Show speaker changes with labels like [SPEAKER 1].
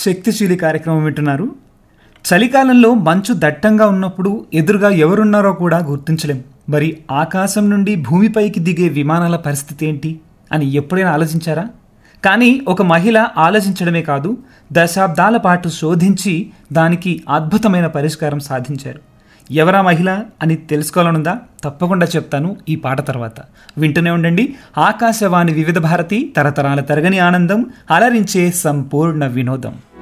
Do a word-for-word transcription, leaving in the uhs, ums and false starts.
[SPEAKER 1] శక్తిశీలి కార్యక్రమం వింటున్నారు. చలికాలంలో మంచు దట్టంగా ఉన్నప్పుడు ఎదురుగా ఎవరున్నారో కూడా గుర్తించలేం. మరి ఆకాశం నుండి భూమిపైకి దిగే విమానాల పరిస్థితి ఏంటి అని ఎప్పుడైనా ఆలోచించారా? కానీ ఒక మహిళ ఆలోచించడమే కాదు, దశాబ్దాల పాటు శోధించి దానికి అద్భుతమైన పరిష్కారం సాధించారు. ఎవరా మహిళ అని తెలుసుకోవాలనుందా? తప్పకుండా చెప్తాను ఈ పాట తర్వాత. వింటూనే ఉండండి ఆకాశవాణి వివిధ భారతి, తరతరాల తరగని ఆనందం, అలరించే సంపూర్ణ వినోదం.